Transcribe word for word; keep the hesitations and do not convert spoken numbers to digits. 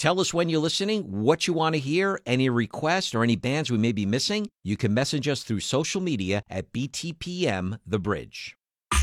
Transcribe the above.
Tell us when you're listening, what you want to hear, any requests, or any bands we may be missing. You can message us through social media at B T P M The Bridge.